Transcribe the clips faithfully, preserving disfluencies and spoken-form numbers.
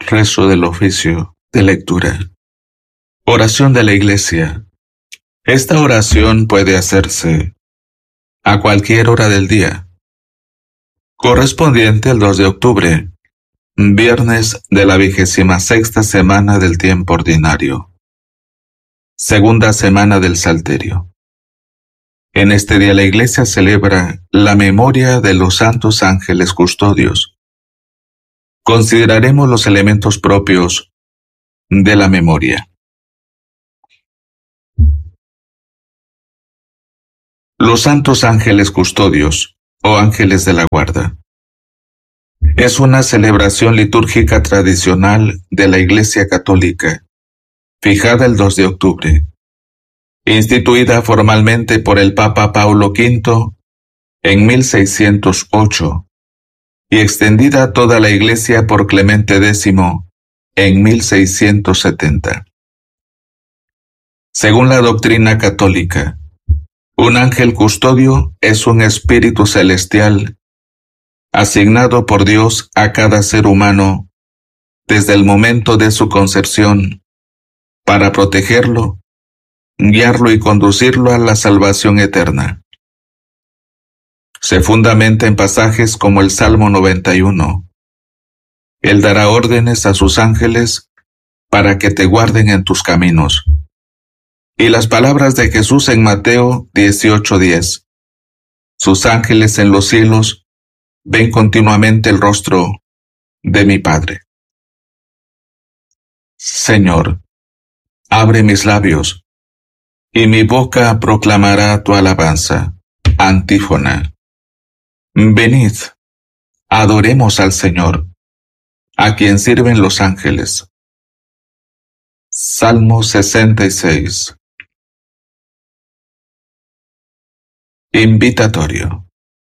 Rezo del oficio de lectura. Oración de la Iglesia. Esta oración puede hacerse a cualquier hora del día, correspondiente al dos de octubre, viernes de la vigésima sexta semana del tiempo ordinario, segunda semana del Salterio. En este día la Iglesia celebra la memoria de los santos ángeles custodios. Consideraremos los elementos propios de la memoria. Los santos ángeles custodios o ángeles de la guarda. Es una celebración litúrgica tradicional de la Iglesia Católica, fijada el dos de octubre, instituida formalmente por el Papa Paulo quinto en mil seiscientos ocho y extendida a toda la Iglesia por Clemente décimo en mil seiscientos setenta. Según la doctrina católica, un ángel custodio es un espíritu celestial asignado por Dios a cada ser humano desde el momento de su concepción para protegerlo, guiarlo y conducirlo a la salvación eterna. Se fundamenta en pasajes como el Salmo noventa y uno. Él dará órdenes a sus ángeles para que te guarden en tus caminos. Y las palabras de Jesús en Mateo dieciocho diez. Sus ángeles en los cielos ven continuamente el rostro de mi Padre. Señor, abre mis labios, y mi boca proclamará tu alabanza. Antífona. Venid, adoremos al Señor, a quien sirven los ángeles. Salmo sesenta y seis. Invitatorio.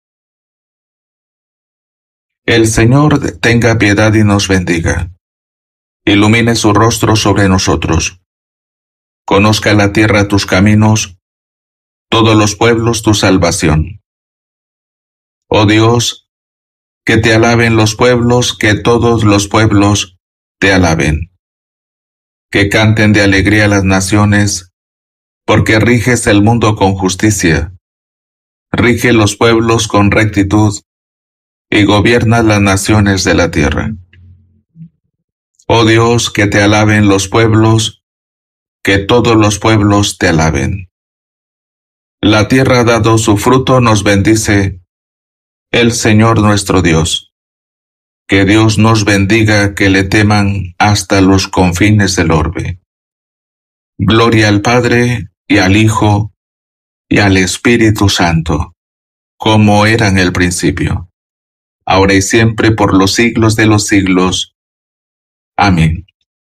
El Señor tenga piedad y nos bendiga. Ilumine su rostro sobre nosotros. Conozca la tierra tus caminos, todos los pueblos tu salvación. Oh Dios, que te alaben los pueblos, que todos los pueblos te alaben. Que canten de alegría las naciones, porque riges el mundo con justicia. Rige los pueblos con rectitud, y gobierna las naciones de la tierra. Oh Dios, que te alaben los pueblos, que todos los pueblos te alaben. La tierra ha dado su fruto, nos bendice el Señor nuestro Dios. Que Dios nos bendiga, que le teman hasta los confines del orbe. Gloria al Padre, y al Hijo, y al Espíritu Santo, como era en el principio, ahora y siempre, por los siglos de los siglos. Amén.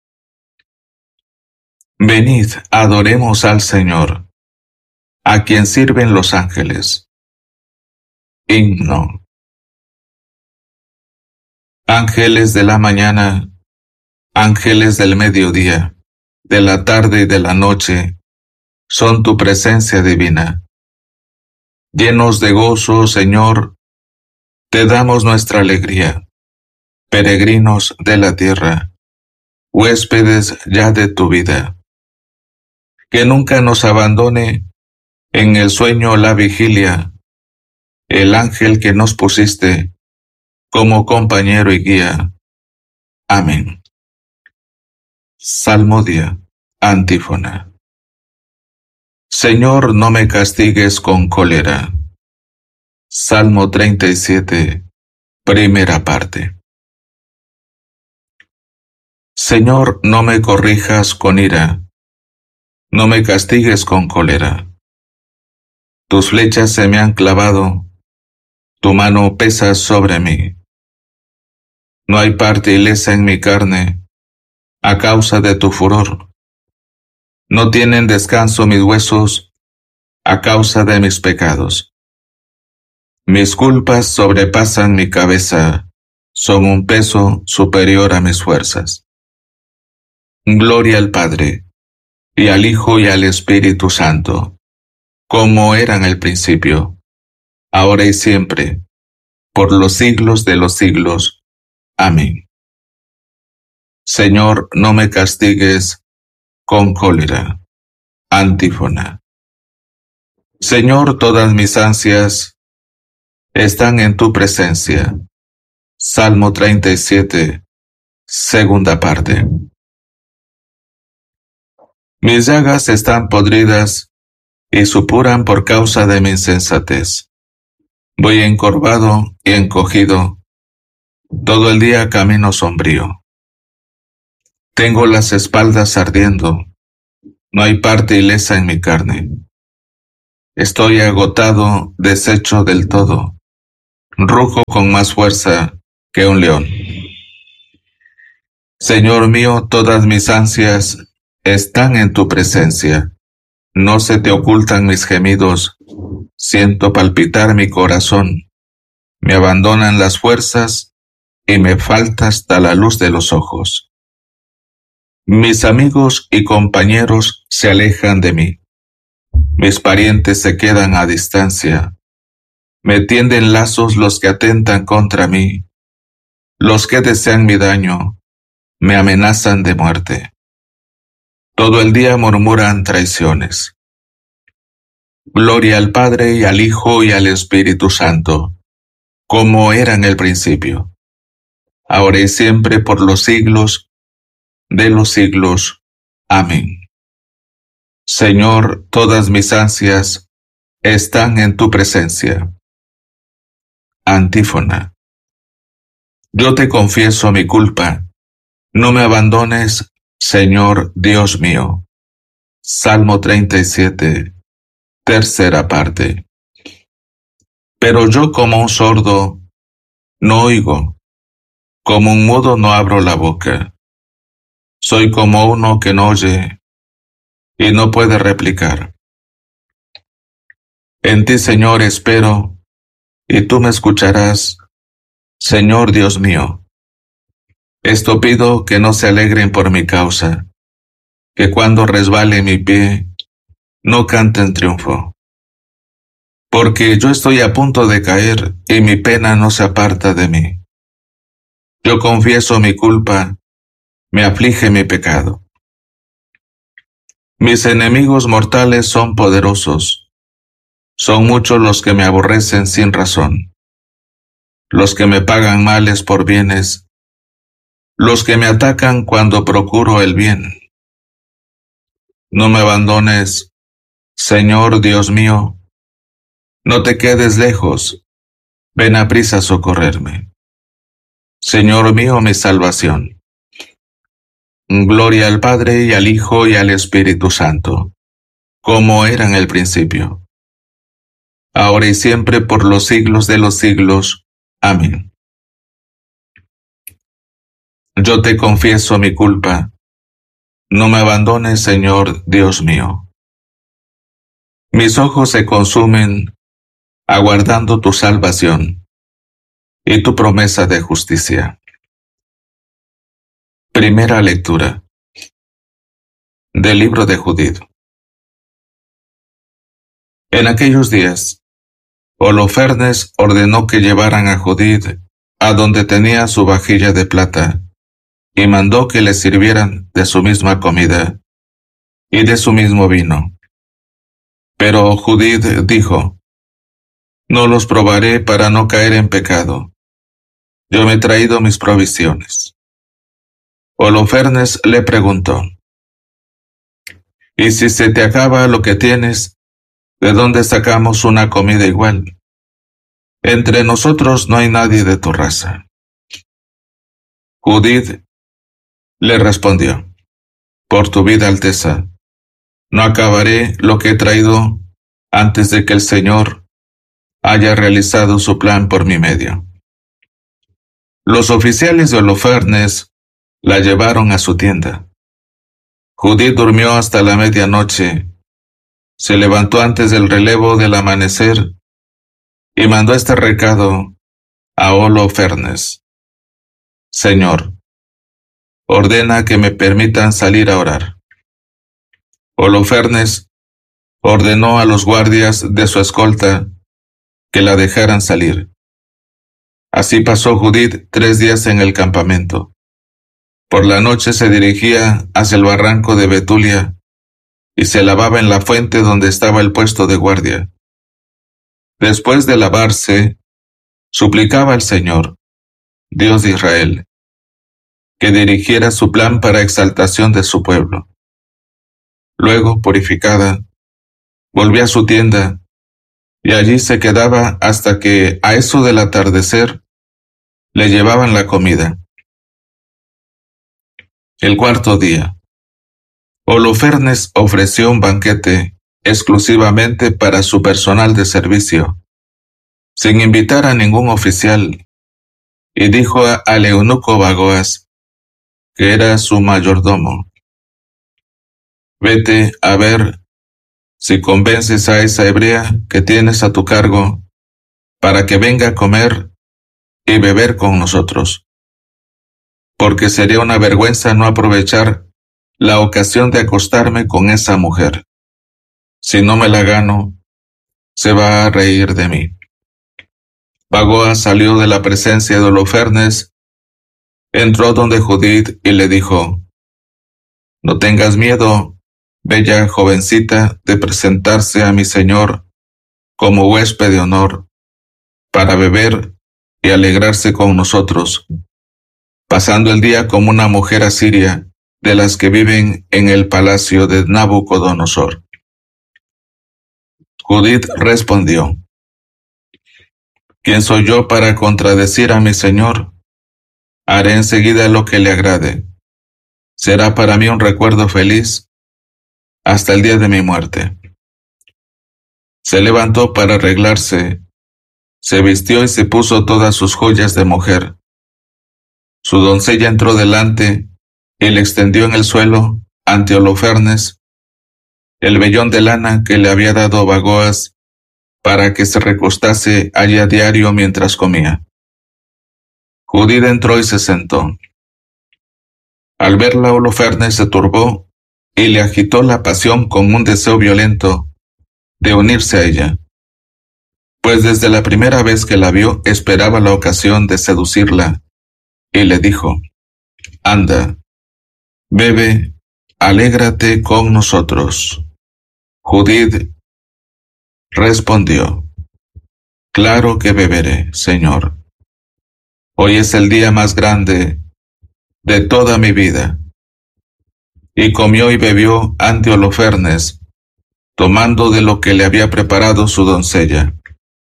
Venid, adoremos al Señor, a quien sirven los ángeles. Himno. Ángeles de la mañana, ángeles del mediodía, de la tarde y de la noche, son tu presencia divina. Llenos de gozo, Señor, te damos nuestra alegría, peregrinos de la tierra, huéspedes ya de tu vida. Que nunca nos abandone en el sueño o la vigilia, el ángel que nos pusiste como compañero y guía. Amén. Salmodia, antífona. Señor, no me castigues con cólera. Salmo treinta y siete, primera parte. Señor, no me corrijas con ira, no me castigues con cólera. Tus flechas se me han clavado, tu mano pesa sobre mí. No hay parte ilesa en mi carne, a causa de tu furor. No tienen descanso mis huesos, a causa de mis pecados. Mis culpas sobrepasan mi cabeza, son un peso superior a mis fuerzas. Gloria al Padre, y al Hijo y al Espíritu Santo, como era en el principio, ahora y siempre, por los siglos de los siglos. Amén. Señor, no me castigues con cólera. Antífona. Señor, todas mis ansias están en tu presencia. Salmo treinta y siete, segunda parte. Mis llagas están podridas y supuran por causa de mi insensatez. Voy encorvado y encogido, todo el día camino sombrío. Tengo las espaldas ardiendo, no hay parte ilesa en mi carne. Estoy agotado, deshecho del todo, rujo con más fuerza que un león. Señor mío, todas mis ansias están en tu presencia. No se te ocultan mis gemidos, siento palpitar mi corazón. Me abandonan las fuerzas y me falta hasta la luz de los ojos. Mis amigos y compañeros se alejan de mí. Mis parientes se quedan a distancia. Me tienden lazos los que atentan contra mí. Los que desean mi daño me amenazan de muerte. Todo el día murmuran traiciones. Gloria al Padre y al Hijo y al Espíritu Santo, como era en el principio, ahora y siempre por los siglos de los siglos. Amén. Señor, todas mis ansias están en tu presencia. Antífona. Yo te confieso mi culpa. No me abandones, Señor Dios mío. Salmo treinta y siete, tercera parte. Pero yo como un sordo no oigo, como un mudo no abro la boca. Soy como uno que no oye y no puede replicar. En ti, Señor, espero, y tú me escucharás, Señor Dios mío. Esto pido, que no se alegren por mi causa, que cuando resbale mi pie, no canten triunfo. Porque yo estoy a punto de caer, y mi pena no se aparta de mí. Yo confieso mi culpa, me aflige mi pecado. Mis enemigos mortales son poderosos. Son muchos los que me aborrecen sin razón. Los que me pagan males por bienes. Los que me atacan cuando procuro el bien. No me abandones, Señor Dios mío. No te quedes lejos. Ven a prisa a socorrerme. Señor mío, mi salvación. Gloria al Padre y al Hijo y al Espíritu Santo, como era en el principio, ahora y siempre por los siglos de los siglos. Amén. Yo te confieso mi culpa. No me abandones, Señor Dios mío. Mis ojos se consumen aguardando tu salvación y tu promesa de justicia. Primera lectura del libro de Judith. En aquellos días, Holofernes ordenó que llevaran a Judith a donde tenía su vajilla de plata, y mandó que le sirvieran de su misma comida y de su mismo vino. Pero Judith dijo: no los probaré para no caer en pecado. Yo me he traído mis provisiones. Holofernes le preguntó: ¿y si se te acaba lo que tienes, de dónde sacamos una comida igual? Entre nosotros no hay nadie de tu raza. Judith le respondió: por tu vida, Alteza, no acabaré lo que he traído antes de que el Señor haya realizado su plan por mi medio. Los oficiales de Holofernes la llevaron a su tienda. Judith durmió hasta la medianoche, se levantó antes del relevo del amanecer y mandó este recado a Holofernes: Señor, ordena que me permitan salir a orar. Holofernes ordenó a los guardias de su escolta que la dejaran salir. Así pasó Judith tres días en el campamento. Por la noche se dirigía hacia el barranco de Betulia y se lavaba en la fuente donde estaba el puesto de guardia. Después de lavarse, suplicaba al Señor, Dios de Israel, que dirigiera su plan para exaltación de su pueblo. Luego, purificada, volvía a su tienda y allí se quedaba hasta que, a eso del atardecer, le llevaban la comida. El cuarto día, Holofernes ofreció un banquete exclusivamente para su personal de servicio, sin invitar a ningún oficial, y dijo al eunuco Bagoas, que era su mayordomo: vete a ver si convences a esa hebrea que tienes a tu cargo para que venga a comer y beber con nosotros, porque sería una vergüenza no aprovechar la ocasión de acostarme con esa mujer. Si no me la gano, se va a reír de mí. Bagoas salió de la presencia de Holofernes, entró donde Judith y le dijo: no tengas miedo, bella jovencita, de presentarse a mi señor como huésped de honor, para beber y alegrarse con nosotros, pasando el día como una mujer asiria, de las que viven en el palacio de Nabucodonosor. Judith respondió: ¿quién soy yo para contradecir a mi señor? Haré enseguida lo que le agrade. Será para mí un recuerdo feliz hasta el día de mi muerte. Se levantó para arreglarse, se vistió y se puso todas sus joyas de mujer. Su doncella entró delante y le extendió en el suelo, ante Holofernes, el vellón de lana que le había dado Bagoas para que se recostase allí a diario mientras comía. Judith entró y se sentó. Al verla, Holofernes se turbó y le agitó la pasión con un deseo violento de unirse a ella, pues desde la primera vez que la vio esperaba la ocasión de seducirla, y le dijo: anda, bebe, alégrate con nosotros. Judith respondió: claro que beberé, Señor. Hoy es el día más grande de toda mi vida. Y comió y bebió ante Holofernes, tomando de lo que le había preparado su doncella.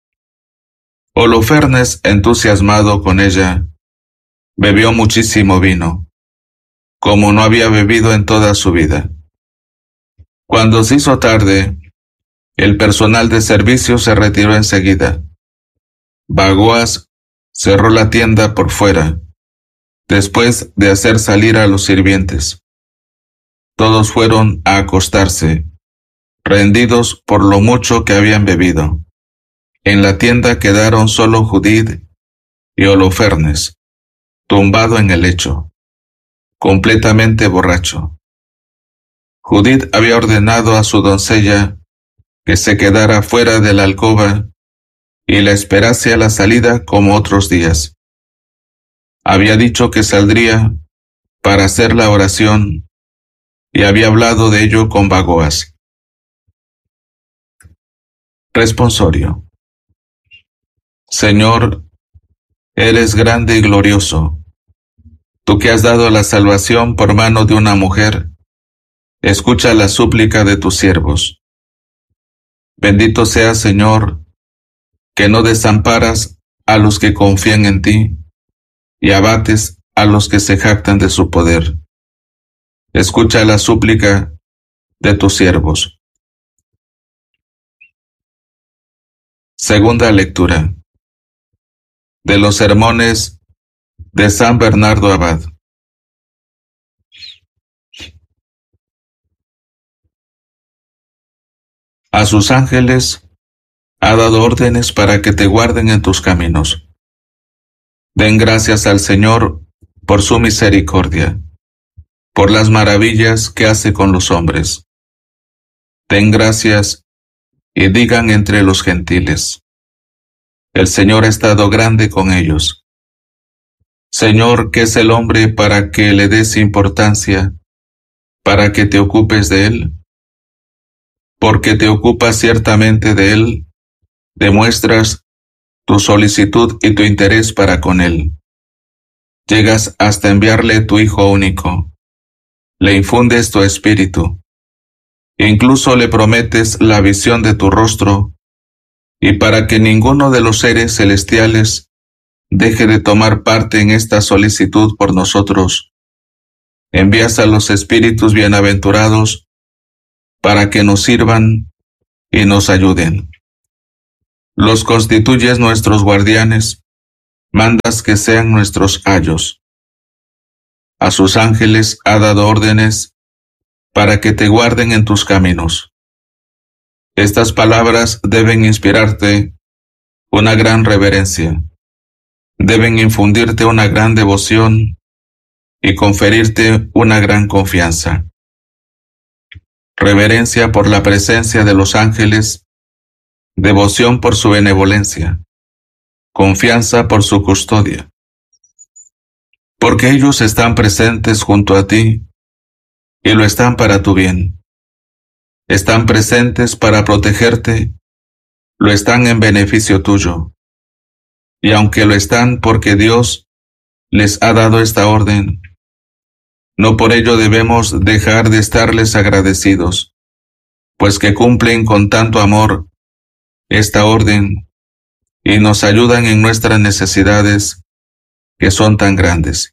Holofernes, entusiasmado con ella, bebió muchísimo vino, como no había bebido en toda su vida. Cuando se hizo tarde, el personal de servicio se retiró enseguida. Bagoas cerró la tienda por fuera, después de hacer salir a los sirvientes. Todos fueron a acostarse, rendidos por lo mucho que habían bebido. En la tienda quedaron solo Judith y Holofernes, tumbado en el lecho, completamente borracho. Judith había ordenado a su doncella que se quedara fuera de la alcoba y la esperase a la salida como otros días. Había dicho que saldría para hacer la oración y había hablado de ello con Bagoas. Responsorio. Señor, eres grande y glorioso. Tú que has dado la salvación por mano de una mujer, escucha la súplica de tus siervos. Bendito seas, Señor, que no desamparas a los que confían en ti y abates a los que se jactan de su poder. Escucha la súplica de tus siervos. Segunda lectura de los sermones de San Bernardo Abad. A sus ángeles ha dado órdenes para que te guarden en tus caminos. Den gracias al Señor por su misericordia, por las maravillas que hace con los hombres. Den gracias y digan entre los gentiles: el Señor ha estado grande con ellos. Señor, ¿qué es el hombre para que le des importancia, para que te ocupes de él? Porque te ocupas ciertamente de él, demuestras tu solicitud y tu interés para con él. Llegas hasta enviarle tu Hijo único. Le infundes tu espíritu. Incluso le prometes la visión de tu rostro, y para que ninguno de los seres celestiales deje de tomar parte en esta solicitud por nosotros, envías a los espíritus bienaventurados para que nos sirvan y nos ayuden. Los constituyes nuestros guardianes, mandas que sean nuestros ayos. A sus ángeles ha dado órdenes para que te guarden en tus caminos. Estas palabras deben inspirarte una gran reverencia, deben infundirte una gran devoción y conferirte una gran confianza. Reverencia por la presencia de los ángeles, devoción por su benevolencia, confianza por su custodia. Porque ellos están presentes junto a ti y lo están para tu bien. Están presentes para protegerte, lo están en beneficio tuyo. Y aunque lo están porque Dios les ha dado esta orden, no por ello debemos dejar de estarles agradecidos, pues que cumplen con tanto amor esta orden y nos ayudan en nuestras necesidades que son tan grandes.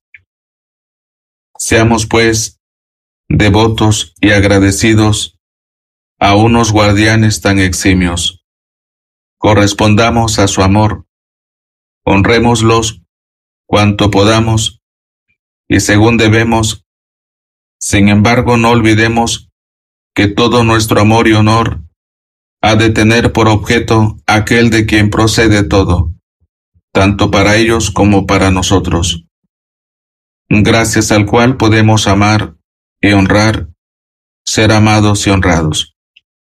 Seamos pues devotos y agradecidos a unos guardianes tan eximios. Correspondamos a su amor, honrémoslos cuanto podamos y según debemos. Sin embargo, no olvidemos que todo nuestro amor y honor ha de tener por objeto aquel de quien procede todo, tanto para ellos como para nosotros, gracias al cual podemos amar y honrar, ser amados y honrados.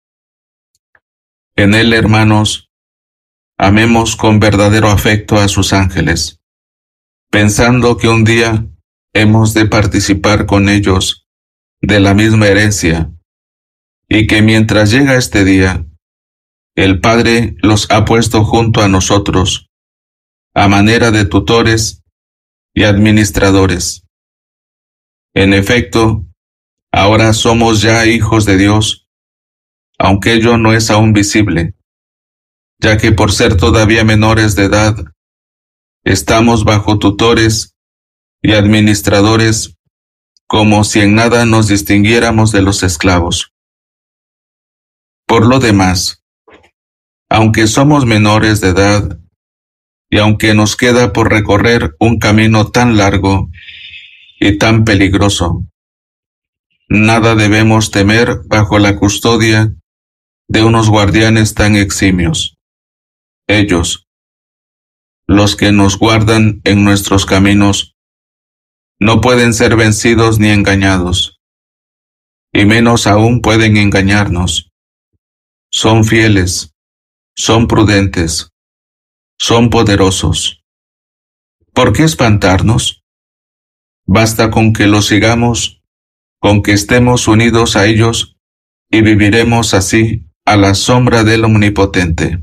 En él, hermanos, amemos con verdadero afecto a sus ángeles, pensando que un día hemos de participar con ellos de la misma herencia, y que mientras llega este día, el Padre los ha puesto junto a nosotros, a manera de tutores y administradores. En efecto, ahora somos ya hijos de Dios, aunque ello no es aún visible, ya que por ser todavía menores de edad, estamos bajo tutores y administradores como si en nada nos distinguiéramos de los esclavos. Por lo demás, aunque somos menores de edad, y aunque nos queda por recorrer un camino tan largo y tan peligroso, nada debemos temer bajo la custodia de unos guardianes tan eximios. Ellos, los que nos guardan en nuestros caminos, no pueden ser vencidos ni engañados, y menos aún pueden engañarnos. Son fieles, son prudentes, son poderosos. ¿Por qué espantarnos? Basta con que los sigamos, con que estemos unidos a ellos, y viviremos así a la sombra del Omnipotente.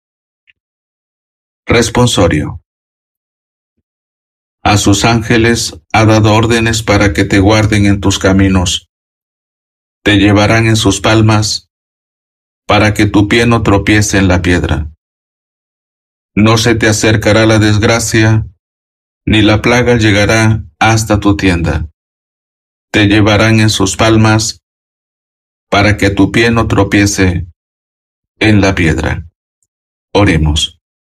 Responsorio. A sus ángeles ha dado órdenes para que te guarden en tus caminos. Te llevarán en sus palmas, para que tu pie no tropiece en la piedra. No se te acercará la desgracia, ni la plaga llegará hasta tu tienda. Te llevarán en sus palmas, para que tu pie no tropiece en la piedra. Oremos.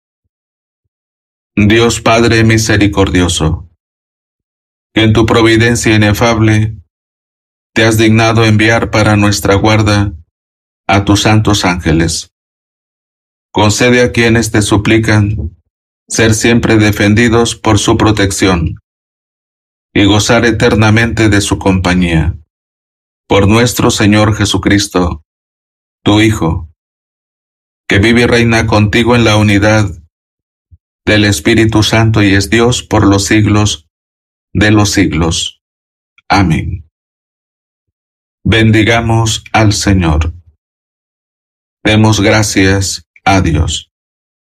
Dios Padre misericordioso, que en tu providencia inefable te has dignado enviar para nuestra guarda a tus santos ángeles. Concede a quienes te suplican ser siempre defendidos por su protección y gozar eternamente de su compañía. Por nuestro Señor Jesucristo, tu Hijo, que vive y reina contigo en la unidad del Espíritu Santo y es Dios por los siglos de los siglos. Amén. Bendigamos al Señor. Demos gracias a Dios.